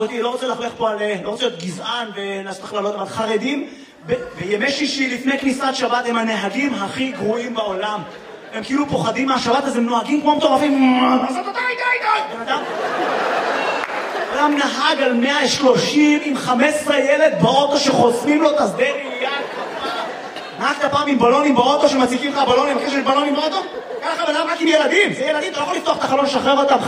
לא רוצה לחלך פה עליהם, לא רוצה להיות גזען ולעשות הכללות, אבל חרדים בימי שישי לפני כניסת שבת הם הנהגים הכי גרועים בעולם. הם כאילו פוחדים מהשבת, אז הם נוהגים כמו מטורפים. אדם נהג על 130 עם 15 ילד באוטו שחוסמים לו את השדה ראייה. נהגת פעם עם בלונים באוטו שמציקים לך בלונים, בקשר של בלונים באוטו? ככה בן אדם רק עם ילדים, זה ילדים, אתה לא יכול לפתוח את החלון לשחרר אותם.